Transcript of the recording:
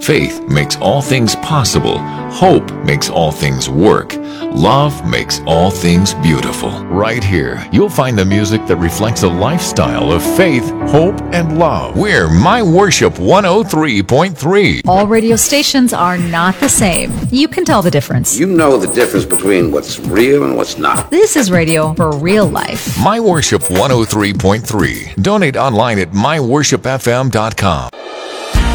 Faith makes all things possible. Hope makes all things work. Love makes all things beautiful. Right here, you'll find the music that reflects a lifestyle of faith, hope, and love. We're My Worship 103.3. All radio stations are not the same. You can tell the difference. You know the difference between what's real and what's not. This is radio for real life. My Worship 103.3. Donate online at myworshipfm.com.